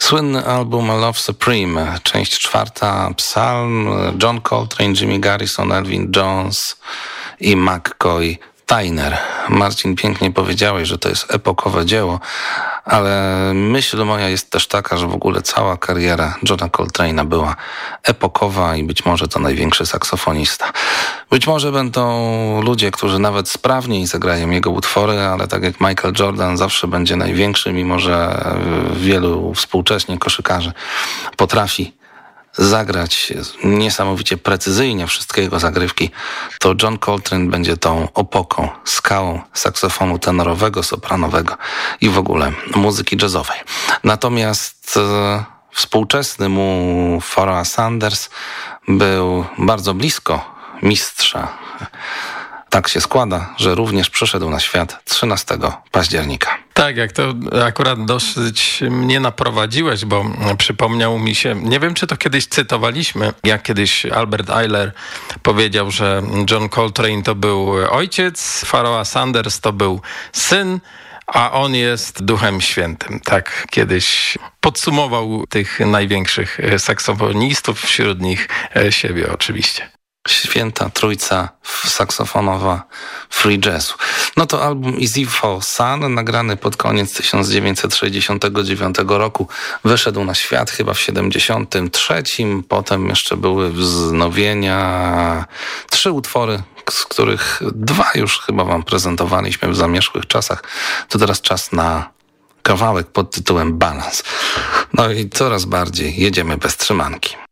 Słynny album Love Supreme, część 4, Psalm, John Coltrane, Jimmy Garrison, Elvin Jones i McCoy Tyner. Marcin, pięknie powiedziałeś, że to jest epokowe dzieło, ale myśl moja jest też taka, że w ogóle cała kariera Johna Coltrane'a była epokowa i być może to największy saksofonista. Być może będą ludzie, którzy nawet sprawniej zagrają jego utwory, ale tak jak Michael Jordan zawsze będzie największy, mimo że wielu współcześnie koszykarzy potrafi zagrać niesamowicie precyzyjnie wszystkie jego zagrywki, to John Coltrane będzie tą opoką, skałą saksofonu tenorowego, sopranowego i w ogóle muzyki jazzowej. Natomiast współczesny mu Pharoah Sanders był bardzo blisko mistrza. Tak się składa, że również przyszedł na świat 13 października. Tak, jak to akurat dosyć mnie naprowadziłeś, bo przypomniał mi się, nie wiem czy to kiedyś cytowaliśmy, jak kiedyś Albert Ayler powiedział, że John Coltrane to był ojciec, Pharoah Sanders to był syn, a on jest Duchem Świętym. Tak kiedyś podsumował tych największych saksofonistów, wśród nich siebie oczywiście. Święta trójca saksofonowa free jazzu. No to album Easy for Sun, nagrany pod koniec 1969 roku, wyszedł na świat chyba w 73. Potem jeszcze były wznowienia. 3 utwory, z których 2 już chyba wam prezentowaliśmy w zamierzchłych czasach. To teraz czas na kawałek pod tytułem Balans. No i coraz bardziej jedziemy bez trzymanki.